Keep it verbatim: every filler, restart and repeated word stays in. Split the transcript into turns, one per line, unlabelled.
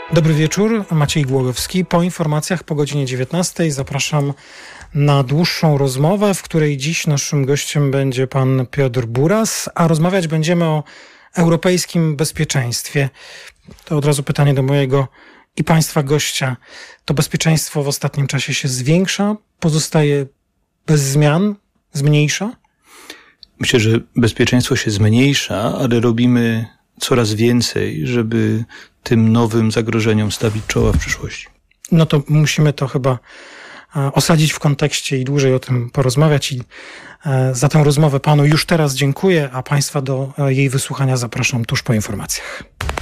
Dobry wieczór, Maciej Głogowski. Po informacjach po godzinie dziewiętnastej zapraszam na dłuższą rozmowę, w której dziś naszym gościem będzie pan Piotr Buras, a rozmawiać będziemy o europejskim bezpieczeństwie. To od razu pytanie do mojego i państwa gościa. To bezpieczeństwo w ostatnim czasie się zwiększa, pozostaje bez zmian, zmniejsza?
Myślę, że bezpieczeństwo się zmniejsza, ale robimy coraz więcej, żeby tym nowym zagrożeniom stawić czoła w przyszłości.
No to musimy to chyba osadzić w kontekście i dłużej o tym porozmawiać. I za tę rozmowę panu już teraz dziękuję, a państwa do jej wysłuchania zapraszam tuż po informacjach.